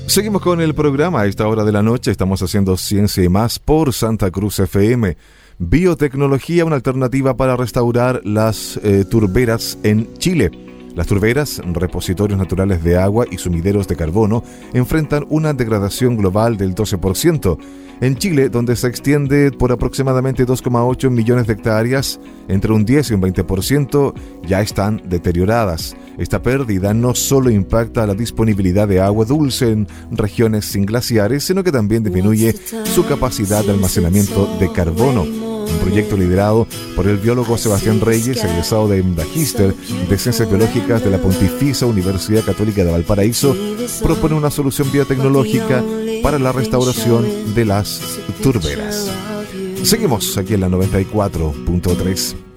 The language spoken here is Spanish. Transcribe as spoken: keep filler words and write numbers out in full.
Seguimos con el programa. A esta hora de la noche estamos haciendo Ciencia y Más por Santa Cruz F M. Biotecnología, una alternativa para restaurar las eh, turberas en Chile. Las turberas, repositorios naturales de agua y sumideros de carbono, enfrentan una degradación global del doce por ciento. En Chile, donde se extiende por aproximadamente dos coma ocho millones de hectáreas, entre un diez y un veinte por ciento ya están deterioradas. Esta pérdida no solo impacta la disponibilidad de agua dulce en regiones sin glaciares, sino que también disminuye su capacidad de almacenamiento de carbono. Un proyecto liderado por el biólogo Sebastián Reyes, egresado de Magíster de Ciencias Biológicas de la Pontificia Universidad Católica de Valparaíso, propone una solución biotecnológica para la restauración de las turberas. Seguimos aquí en la noventa y cuatro punto tres.